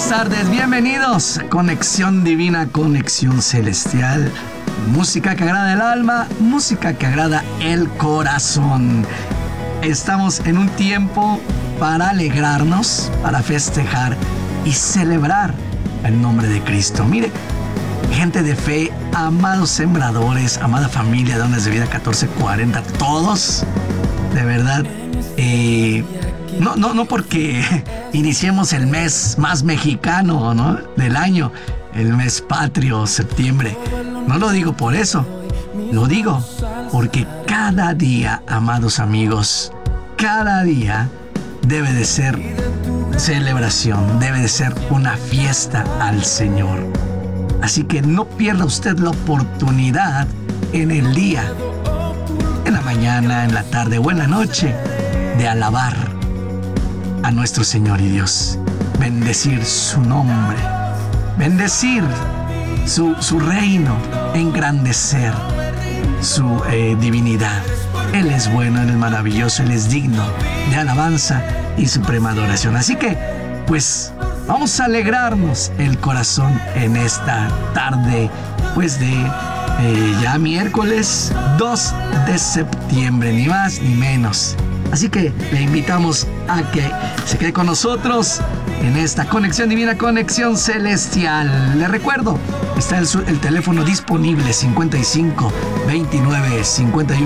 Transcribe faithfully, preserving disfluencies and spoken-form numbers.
buenas tardes, bienvenidos. Conexión divina, conexión celestial. Música que agrada el alma, música que agrada el corazón. Estamos en un tiempo para alegrarnos, para festejar y celebrar el nombre de Cristo. Mire, gente de fe, amados sembradores, amada familia de Dones de Vida catorce cuarenta, todos, de verdad, eh, no, no, no porque iniciemos el mes más mexicano, ¿no?, del año, el mes patrio, septiembre. No lo digo por eso, lo digo porque cada día, amados amigos, cada día debe de ser celebración, debe de ser una fiesta al Señor. Así que no pierda usted la oportunidad en el día, en la mañana, en la tarde o en la noche, de alabar a nuestro Señor y Dios, bendecir su nombre, bendecir su, su reino, engrandecer su eh, divinidad. Él es bueno, Él es maravilloso, Él es digno de alabanza y suprema adoración. Así que, pues, vamos a alegrarnos el corazón en esta tarde, pues de eh, ya miércoles dos de septiembre, ni más ni menos. Así que le invitamos a que se quede con nosotros en esta conexión divina, conexión celestial. Le recuerdo, está el, el teléfono disponible cincuenta y cinco, veintinueve, cincuenta y uno.